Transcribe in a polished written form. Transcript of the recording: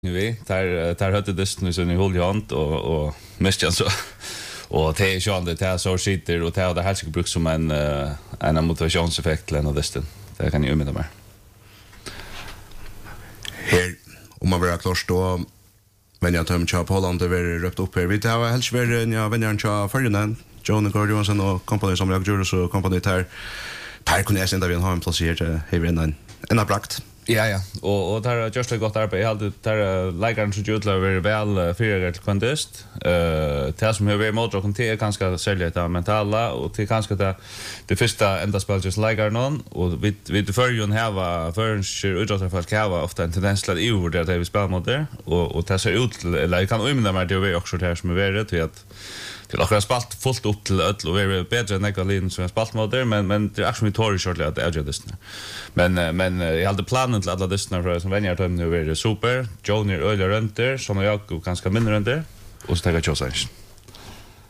Nu vet, där hade det nu så ni håller hand och mest så. Och det är ju det så sitter och det här ska brukas som en motivationseffekt eller något sånt. Det kan ju med mer. Här om man vill klart då men jag tar på Holland det var röpt upp här. Vi har helst varit ja vänner cha förrän John Gordon och company som jag gjorde så company där kunde jag sända vi ha en plats här här en brakt. Ja. Och där har just gått arbete. Jag hade där läkaren så gjorde det väl för till kontest. Det som har emot och det är ganska sälja det mentala och det ganska det första ända spelet just läkaren någon och vi det för ju här för utåtfall kava ofta en tendens till EU där vi spelar mot det och det ser ut eller jag kan umna mig det är också det här som är värre till att till akkurat spalt fullt upp till öll och är bättre än Egalin som spalt mot där men det är actually Tory shortly att edge this. Men jag hade planen till alla dessna för som vänjar nu är det super. Junior öller runt där som jag ganska mindre runt där och så tar jag chosen.